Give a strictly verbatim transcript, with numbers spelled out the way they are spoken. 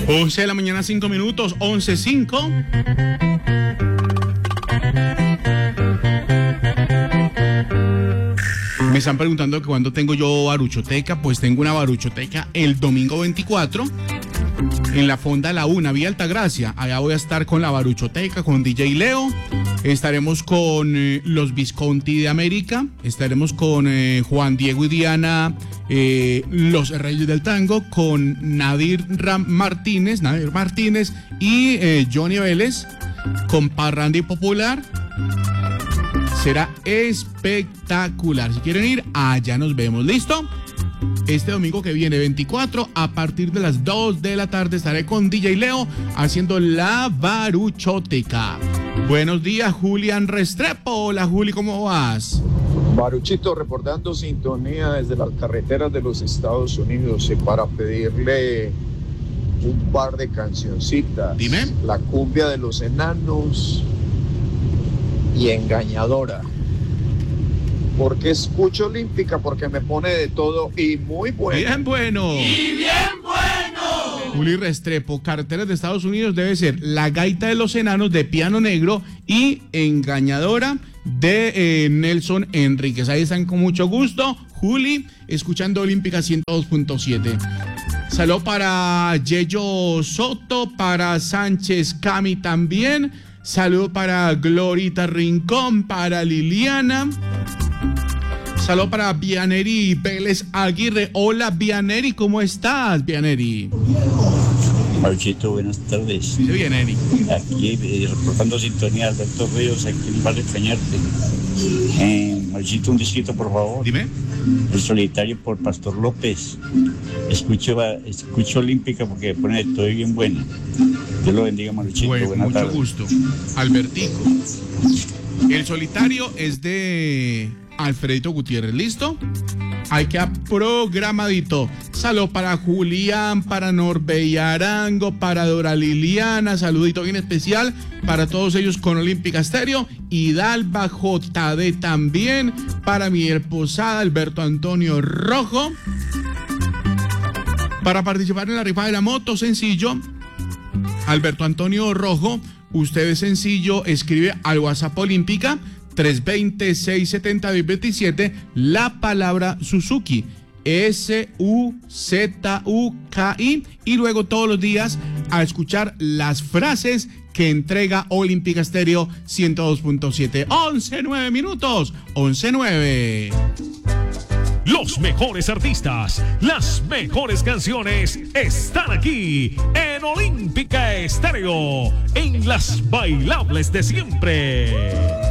once de la mañana, cinco minutos, once cinco. Me están preguntando que cuándo tengo yo baruchoteca. Pues tengo una baruchoteca el domingo veinticuatro en la Fonda La Una, Vía Altagracia. Allá voy a estar con la baruchoteca, con D J Leo. Estaremos con eh, los Visconti de América. Estaremos con eh, Juan Diego y Diana, eh, los Reyes del Tango, con Nadir Ram Martínez, Nadir Martínez y eh, Johnny Vélez, con Parrandi Popular. Será espectacular. Si quieren ir, allá nos vemos. ¿Listo? Este domingo que viene, veinticuatro, a partir de las dos de la tarde, estaré con D J Leo haciendo la baruchoteca. Buenos días, Julián Restrepo. Hola, Juli, ¿cómo vas? Baruchito, reportando sintonía desde las carreteras de los Estados Unidos, y para pedirle un par de cancioncitas. Dime. La cumbia de los enanos y Engañadora. Porque escucho Olímpica, porque me pone de todo y muy bueno. Bien bueno. ¡Y bien bueno! Juli Restrepo, carreteras de Estados Unidos debe ser La Gaita de los Enanos de Piano Negro y Engañadora de eh, Nelson Enríquez. Ahí están con mucho gusto. Juli, escuchando Olímpica ciento dos punto siete. Saludo para Yeyo Soto, para Sánchez Cami también. Saludo para Glorita Rincón, para Liliana. Saludo para Vianeri Vélez Aguirre. Hola, Vianeri, ¿cómo estás, Vianeri? Marchito, buenas tardes. Dice Vianeri. Aquí eh, reportando sintonía, Alberto Ríos, aquí en Barrio Cañarte. Eh, Marchito, un disquito, por favor. Dime. El Solitario por Pastor López. Escucho, escucho Olímpica porque pone todo bien bueno. Dios lo bendiga, Marchito. Bueno, buenas mucho tardes. gusto. Albertico. El Solitario es de Alfredito Gutiérrez. ¿Listo? Hay que programadito. Saludo para Julián, para Norbey Arango, para Dora Liliana. Saludito bien especial para todos ellos con Olímpica Estéreo. Y Dalba J D también. Para Miguel Posada, Alberto Antonio Rojo. Para participar en la rifa de la moto, sencillo. Alberto Antonio Rojo, usted es sencillo, escribe al WhatsApp Olímpica tres dos cero, seis siete cero, dos dos siete la palabra Suzuki, S U Z U K I, y luego todos los días a escuchar las frases que entrega Olímpica Estéreo ciento dos punto siete. once, nueve minutos, once, nueve. Los mejores artistas, las mejores canciones están aquí en Olímpica Estéreo, en las bailables de siempre.